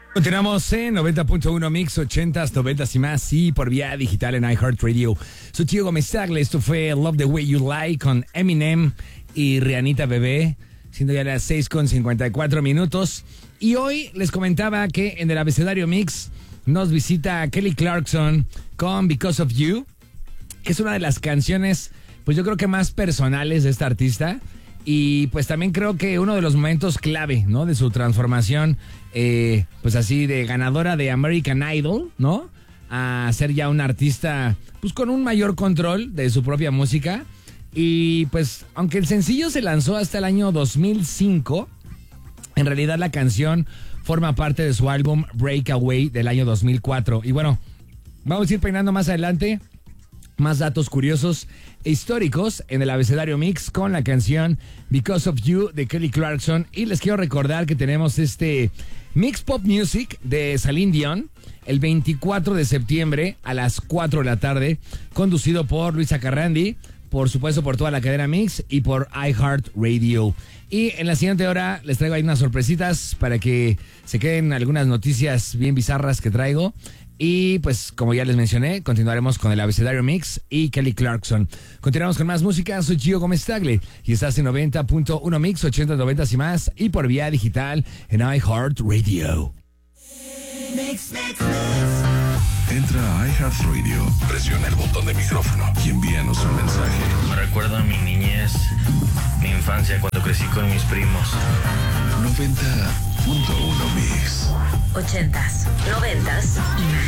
Continuamos en 90.1 Mix, 80s, 90s y más, y por vía digital en iHeartRadio. Soy Chico Gómez Tagle, esto fue Love the Way You Lie con Eminem y Rihanna Bebé, siendo ya las 6:54. Y hoy les comentaba que en el abecedario Mix nos visita Kelly Clarkson con Because of You, que es una de las canciones, pues yo creo que más personales de esta artista. Y pues también creo que uno de los momentos clave, ¿no? De su transformación, pues así de ganadora de American Idol, ¿no? A ser ya una artista, pues con un mayor control de su propia música. Y pues, aunque el sencillo se lanzó hasta el año 2005, en realidad la canción forma parte de su álbum Breakaway del año 2004. Y bueno, vamos a ir peinando más adelante más datos curiosos e históricos en el abecedario Mix con la canción Because of You de Kelly Clarkson. Y les quiero recordar que tenemos este Mix Pop Music de Celine Dion el 24 de septiembre a las 4 de la tarde, conducido por Luisa Carrandi, por supuesto por toda la cadena Mix y por iHeartRadio. Y en la siguiente hora les traigo ahí unas sorpresitas para que se queden algunas noticias bien bizarras que traigo. Y pues, como ya les mencioné, continuaremos con el abecedario Mix y Kelly Clarkson. Continuamos con más música. Soy Gio Gómez Tagle y estás en 90.1 Mix, 80, 90 y más, y por vía digital en iHeartRadio. Entra a iHeartRadio, presiona el botón de micrófono y envíanos un mensaje. Me recuerda a mi niñez, mi infancia, cuando crecí con mis primos. 90.1 Mix. 80s, 90s y más.